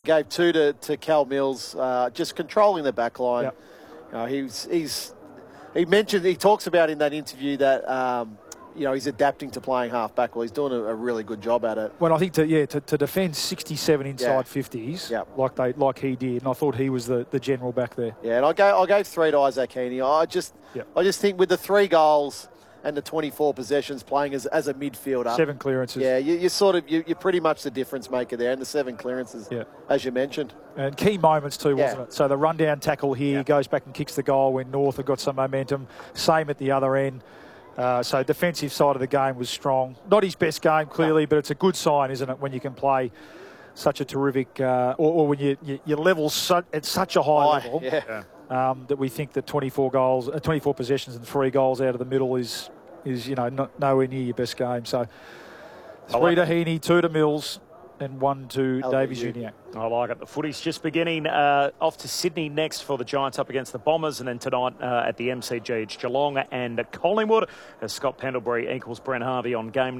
gave 2 to Cal Mills, just controlling the back line. Yep. He talks about in that interview that, he's adapting to playing half-back. Well, he's doing a really good job at it. Well, I think to defend 67 inside 50s like he did, and I thought he was the general back there. Yeah, and I gave 3 to Isaac Heaney. I just think with the 3 goals and the 24 possessions playing as a midfielder. 7 clearances. Yeah, you're pretty much the difference maker there, and the 7 clearances, as you mentioned. And key moments too, wasn't it? So the rundown tackle here, goes back and kicks the goal when North have got some momentum. Same at the other end. So defensive side of the game was strong. Not his best game, clearly, but it's a good sign, isn't it, when you can play such a terrific, or when you level at such a high level. That we think that 24 possessions and 3 goals out of the middle is nowhere near your best game. So 3 to Heaney, 2 to Mills, and 1 to Davies-Uniacke. I like it. The footy's just beginning. Off to Sydney next for the Giants up against the Bombers, and then tonight at the MCG, it's Geelong and Collingwood as Scott Pendlebury equals Brent Harvey on Game